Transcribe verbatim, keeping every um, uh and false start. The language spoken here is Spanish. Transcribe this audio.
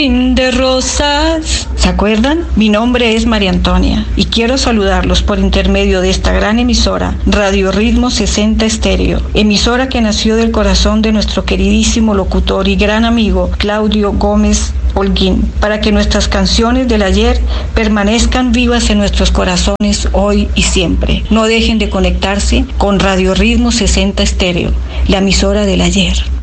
De rosas. ¿Se acuerdan? Mi nombre es María Antonia y quiero saludarlos por intermedio de esta gran emisora, Radio Ritmo sesenta Estéreo, emisora que nació del corazón de nuestro queridísimo locutor y gran amigo Claudio Gómez Holguín, para que nuestras canciones del ayer permanezcan vivas en nuestros corazones hoy y siempre. No dejen de conectarse con Radio Ritmo sesenta Estéreo, la emisora del ayer.